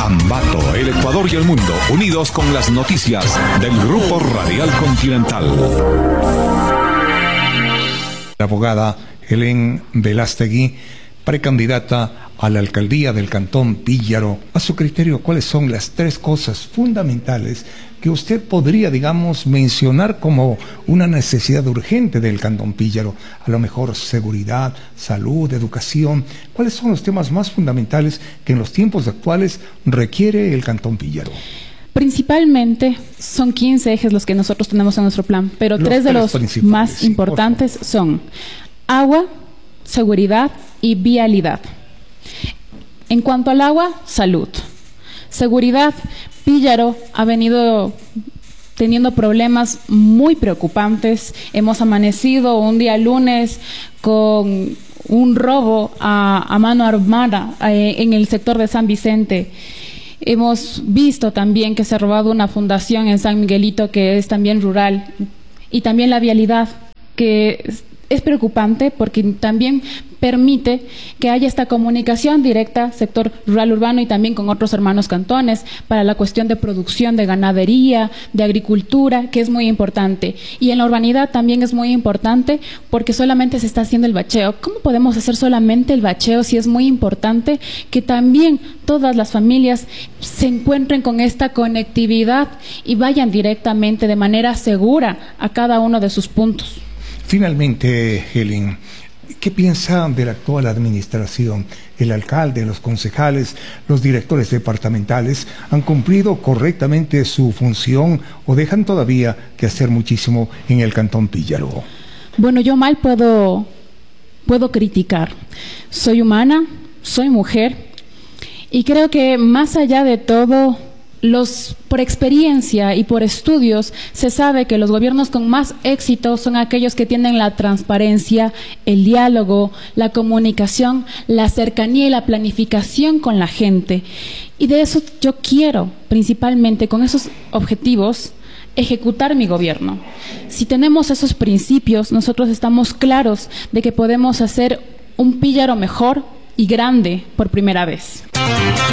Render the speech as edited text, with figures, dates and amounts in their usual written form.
Ambato, el Ecuador y el mundo, unidos con las noticias del Grupo Radial Continental. La abogada Helen Velástegui, precandidata a la alcaldía del Cantón Píllaro. A su criterio, ¿cuáles son las tres cosas fundamentales que usted podría, digamos, mencionar como una necesidad urgente del Cantón Píllaro? A lo mejor seguridad, salud, educación. ¿Cuáles son los temas más fundamentales que en los tiempos actuales requiere el Cantón Píllaro? Principalmente son 15 ejes los que nosotros tenemos en nuestro plan, pero tres de los más importantes son agua, seguridad y vialidad. En cuanto al agua, salud. Seguridad, Píllaro ha venido teniendo problemas muy preocupantes. Hemos amanecido un día lunes con un robo a mano armada en el sector de San Vicente. Hemos visto también que se ha robado una fundación en San Miguelito que es también rural. Y también la vialidad, que es preocupante porque también permite que haya esta comunicación directa, sector rural urbano y también con otros hermanos cantones, para la cuestión de producción de ganadería, de agricultura, que es muy importante. Y en la urbanidad también es muy importante porque solamente se está haciendo el bacheo. ¿Cómo podemos hacer solamente el bacheo si es muy importante que también todas las familias se encuentren con esta conectividad y vayan directamente de manera segura a cada uno de sus puntos? Finalmente, Helen, ¿qué piensa de la actual administración? ¿El alcalde, los concejales, los directores departamentales han cumplido correctamente su función o dejan todavía que hacer muchísimo en el Cantón Píllaro? Bueno, yo mal puedo criticar. Soy humana, soy mujer y creo que más allá de todo, por experiencia y por estudios, se sabe que los gobiernos con más éxito son aquellos que tienen la transparencia, el diálogo, la comunicación, la cercanía y la planificación con la gente. Y de eso yo quiero, principalmente con esos objetivos, ejecutar mi gobierno. Si tenemos esos principios, nosotros estamos claros de que podemos hacer un Píllaro mejor y grande por primera vez.